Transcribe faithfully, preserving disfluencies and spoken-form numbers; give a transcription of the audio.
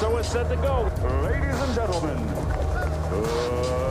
So we're set to go. Ladies and gentlemen, uh,